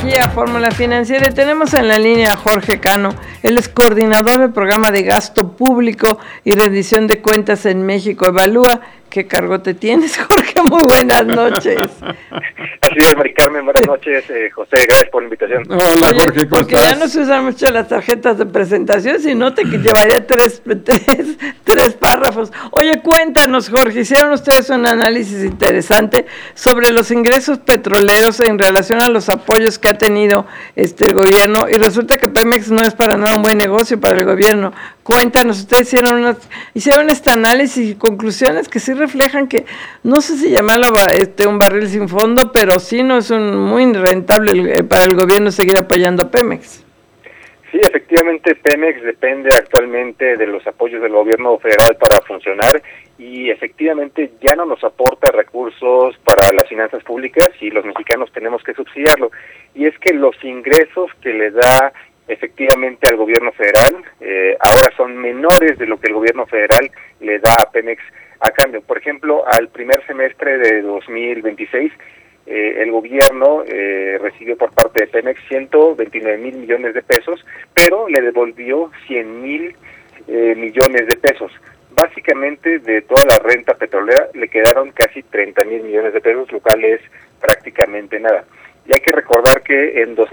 aquí a Fórmula Financiera y tenemos en la línea a Jorge Cano. Él es coordinador del programa de gasto público y rendición de cuentas en México Evalúa. ¿Qué cargo te tienes, Jorge? Muy buenas noches. Así es, Mari Carmen, buenas noches. José, gracias por la invitación. Hola, Jorge, ¿cómo estás? Ya no se usan mucho las tarjetas de presentación, si no te llevaría tres párrafos. Oye, cuéntanos, Jorge, hicieron ustedes un análisis interesante sobre los ingresos petroleros en relación a los apoyos que ha tenido el gobierno, y resulta que Pemex no es para nada un buen negocio para el gobierno. Cuéntanos, ustedes hicieron este análisis y conclusiones que sí reflejan que, no sé si llamarlo un barril sin fondo, pero sí no es muy rentable para el gobierno seguir apoyando a Pemex. Sí, efectivamente, Pemex depende actualmente de los apoyos del gobierno federal para funcionar y efectivamente ya no nos aporta recursos para las finanzas públicas y los mexicanos tenemos que subsidiarlo. Y es que los ingresos que le da efectivamente al gobierno federal ahora son menores de lo que el gobierno federal le da a Pemex a cambio. Por ejemplo, al primer semestre de 2026, el gobierno recibió por parte de Pemex 129,000 millones de pesos, pero le devolvió 100,000 millones de pesos. Básicamente, de toda la renta petrolera le quedaron casi 30,000 millones de pesos, lo cual es prácticamente nada. Y hay que recordar que en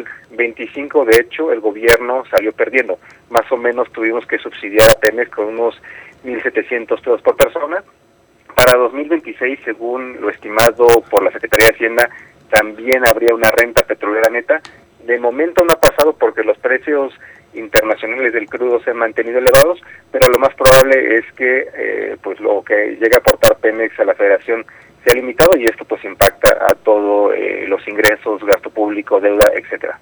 2025, de hecho, el gobierno salió perdiendo. Más o menos tuvimos que subsidiar a Pemex con unos 1,700 pesos por persona. Para 2026, según lo estimado por la Secretaría de Hacienda, también habría una renta petrolera neta. De momento no ha pasado porque los precios internacionales del crudo se han mantenido elevados, pero lo más probable es que pues lo que llegue a aportar Pemex a la Federación sea limitado y esto pues impacta a todos los ingresos, gasto público, deuda, etcétera.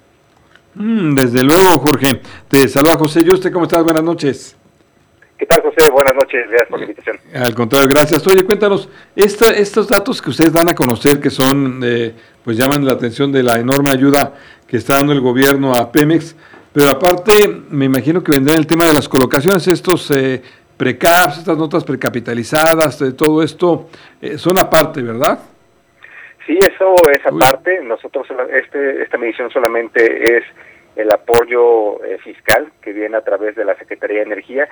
Desde luego, Jorge. Te saluda José Yuste, ¿cómo estás? Buenas noches. ¿Qué tal, José? Buenas noches, gracias por la invitación. Al contrario, gracias. Oye, cuéntanos, estos datos que ustedes dan a conocer, que son, pues llaman la atención de la enorme ayuda que está dando el gobierno a Pemex, pero aparte, me imagino que vendrá el tema de las colocaciones, estos precaps, estas notas precapitalizadas, todo esto, son aparte, ¿verdad? Sí, eso es aparte. Nosotros, esta medición solamente es el apoyo fiscal que viene a través de la Secretaría de Energía,